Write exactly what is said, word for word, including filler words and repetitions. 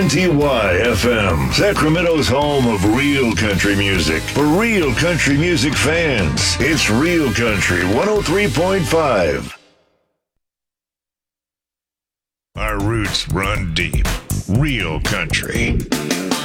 T Y F M, Sacramento's home of real country music. For real country music fans, it's Real Country one oh three point five. Our roots run deep. Real country.